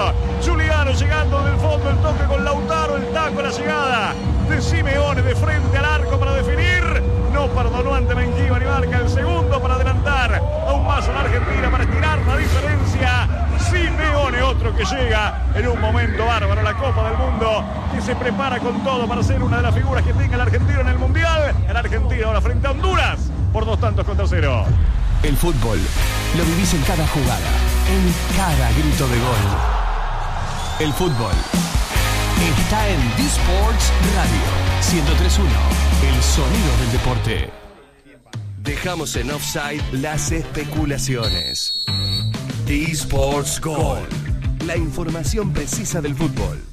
Giuliano. Giuliano llegando del fondo, el toque con Lautaro, el taco, la llegada de Simeone de frente al arco para definir. No perdonó ante Mengíbar y marca el segundo para adelantar aún más a la Argentina, para estirar la diferencia. Simeone, otro que llega en un momento bárbaro, la Copa del Mundo, que se prepara con todo para ser una de las figuras que tenga el argentino en el Mundial. El argentino ahora frente a Honduras por 2-0. El fútbol lo vivís en cada jugada, en cada grito de gol. El fútbol está en D-Sports Radio 103.1, el sonido del deporte. Dejamos en offside las especulaciones. D-Sports Goal, la información precisa del fútbol.